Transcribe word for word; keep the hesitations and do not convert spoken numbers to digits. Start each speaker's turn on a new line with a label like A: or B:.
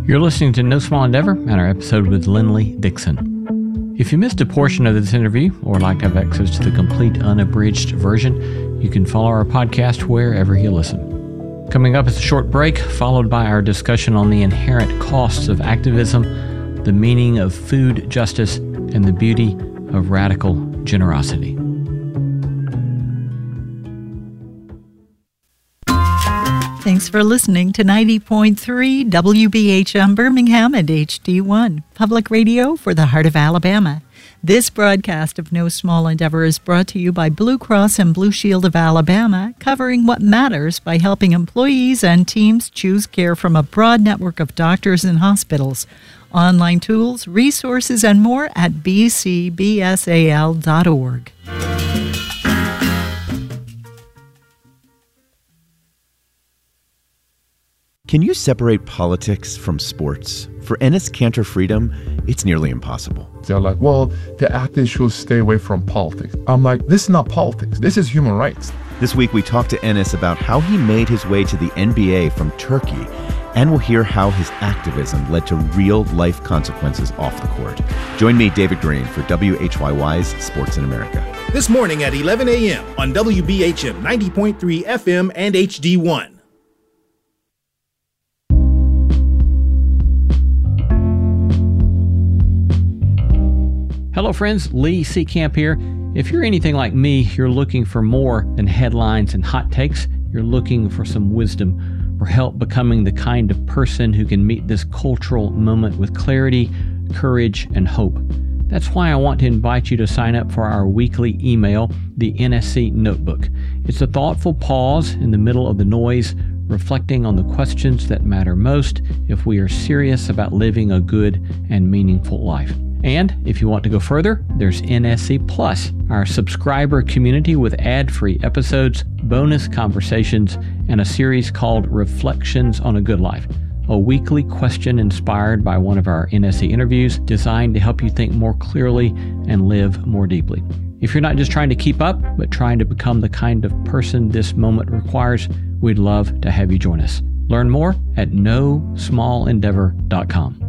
A: You're listening to No Small Endeavor and our episode with Lindley Dixon. If you missed a portion of this interview or would like to have access to the complete unabridged version, you can follow our podcast wherever you listen. Coming up is a short break, followed by our discussion on the inherent costs of activism, the meaning of food justice, and the beauty of radical generosity.
B: Thanks for listening to ninety point three W B H M Birmingham and H D one, public radio for the heart of Alabama. This broadcast of No Small Endeavor is brought to you by Blue Cross and Blue Shield of Alabama, covering what matters by helping employees and teams choose care from a broad network of doctors and hospitals. Online tools, resources, and more at b c b s a l dot org.
C: Can you separate politics from sports? For Enes Kanter Freedom, it's nearly impossible.
D: They're like, well, the athletes should stay away from politics. I'm like, this is not politics. This is human rights.
C: This week, we talked to Enes about how he made his way to the N B A from Turkey, and we'll hear how his activism led to real-life consequences off the court. Join me, David Green, for W H Y Y's Sports in America.
E: This morning at eleven a.m. on W B H M ninety point three F M and H D one.
A: Hello friends, Lee Seacamp here. If you're anything like me, you're looking for more than headlines and hot takes. You're looking for some wisdom, for help becoming the kind of person who can meet this cultural moment with clarity, courage, and hope. That's why I want to invite you to sign up for our weekly email, the N S C Notebook. It's a thoughtful pause in the middle of the noise, reflecting on the questions that matter most if we are serious about living a good and meaningful life. And if you want to go further, there's N S C Plus, our subscriber community with ad-free episodes, bonus conversations, and a series called Reflections on a Good Life, a weekly question inspired by one of our N S C interviews designed to help you think more clearly and live more deeply. If you're not just trying to keep up, but trying to become the kind of person this moment requires, we'd love to have you join us. Learn more at no small endeavor dot com.